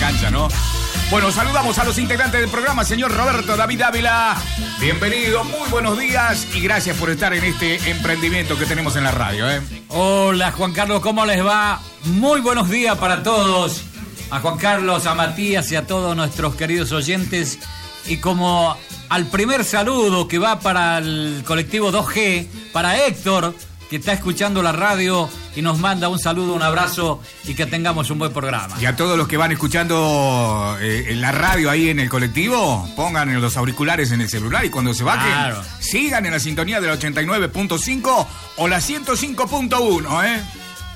cancha, ¿no? Bueno, saludamos a los integrantes del programa, señor Roberto David Ávila. Bienvenido, muy buenos días y gracias por estar en este emprendimiento que tenemos en la radio, ¿eh? Hola, Juan Carlos, ¿cómo les va? Muy buenos días para todos. A Juan Carlos, a Matías y a todos nuestros queridos oyentes. Y como al primer saludo que va para el colectivo 2G, para Héctor, que está escuchando la radio y nos manda un saludo, un abrazo y que tengamos un buen programa. Y a todos los que van escuchando en la radio ahí en el colectivo, pongan los auriculares en el celular y cuando se bajen, sigan en la sintonía de la 89.5 o la 105.1, ¿eh?